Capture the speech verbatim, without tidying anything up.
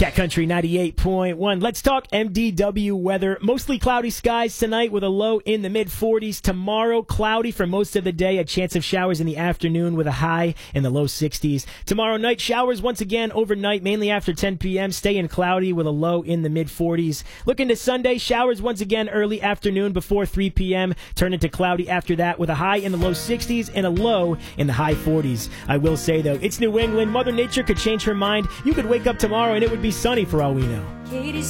Cat Country ninety-eight point one. Let's talk M D W weather. Mostly cloudy skies tonight with a low in the mid forties. Tomorrow, cloudy for most of the day. A chance of showers in the afternoon with a high in the low sixties. Tomorrow night, showers once again overnight, mainly after ten p.m. Staying cloudy with a low in the mid forties. Looking to Sunday, showers once again early afternoon before three p.m. Turn into cloudy after that with a high in the low sixties and a low in the high forties. I will say, though, it's New England. Mother Nature could change her mind. You could wake up tomorrow and it would be sunny for all we know.